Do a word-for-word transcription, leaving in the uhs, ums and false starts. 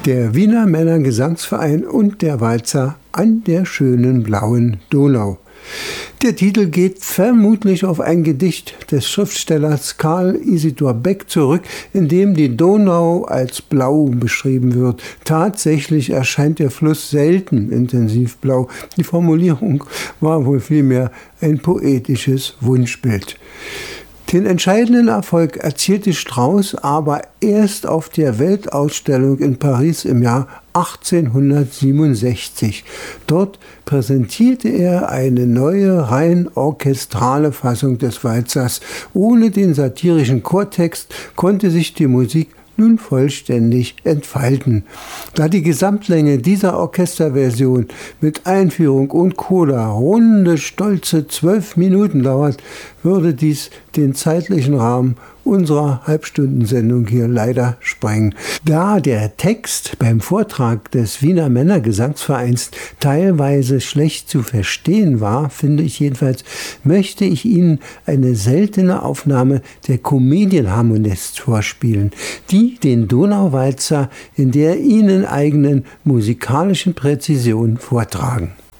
Der Wiener Männergesangsverein und der Walzer an der schönen blauen Donau. Der Titel geht vermutlich auf ein Gedicht des Schriftstellers Karl Isidor Beck zurück, in dem die Donau als blau beschrieben wird. Tatsächlich erscheint der Fluss selten intensiv blau. Die Formulierung war wohl vielmehr ein poetisches Wunschbild. Den entscheidenden Erfolg erzielte Strauss aber erst auf der Weltausstellung in Paris im Jahr achtzehnhundertsiebenundsechzig. Dort präsentierte er eine neue, rein orchestrale Fassung des Walzers. Ohne den satirischen Chortext konnte sich die Musik nun vollständig entfalten. Da die Gesamtlänge dieser Orchesterversion mit Einführung und Coda runde, stolze zwölf Minuten dauert, würde dies den zeitlichen Rahmen unserer Halbstundensendung hier leider sprengen. Da der Text beim Vortrag des Wiener Männergesangsvereins teilweise schlecht zu verstehen war, finde ich jedenfalls, möchte ich Ihnen eine seltene Aufnahme der Comedian-Harmonists vorspielen, die den Donauwalzer in der ihnen eigenen musikalischen Präzision vortragen.